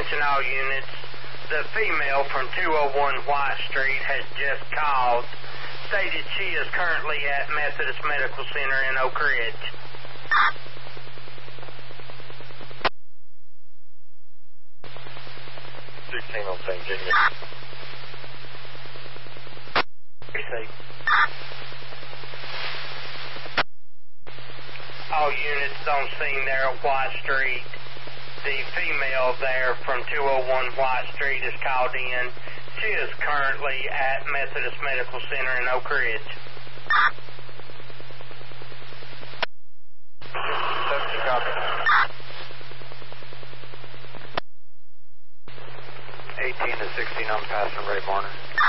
Attention all units. The female from 201 White Street has just called. Stated she is currently at Methodist Medical Center in Oak Ridge. On St. Virginia. Receive. All units on scene there at White Street. The female there from 201 White Street is called in. She is currently at Methodist Medical Center in Oak Ridge. 70 copy. 18 to 16 on passing Ray Marner.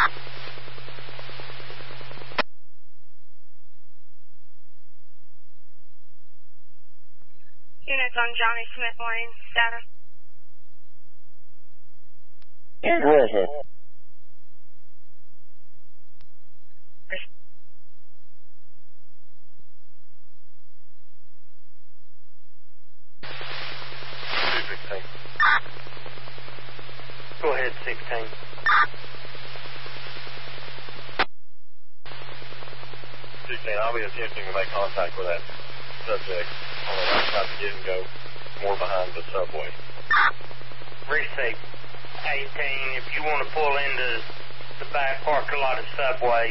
Units on Johnny Smith Lane, status. Where is it? Go ahead, 16. 16, I'll be attempting to make contact with that subject on the right side of Get and Go, more behind the subway. Receive. 18, if you want to pull into the back parking lot of Subway.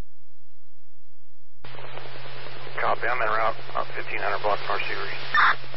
Copy, I'm en route on 1500 block North Series.